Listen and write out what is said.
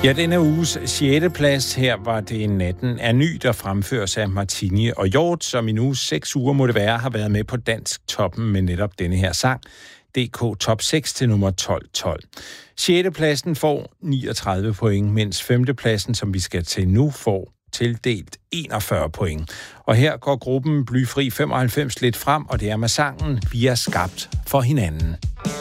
Ja, denne uges 6. plads her var det Natten er ny, der fremføres af Martini og Hjort, som i nu 6 uger må det være, har været med på dansk toppen med netop denne her sang. DK Top 6 til nummer 1212. 6. pladsen får 39 point, mens 5. pladsen, som vi skal til nu, får tildelt 41 point. Og her går gruppen Blyfri 95 lidt frem, og det er med sangen Vi er skabt for hinanden.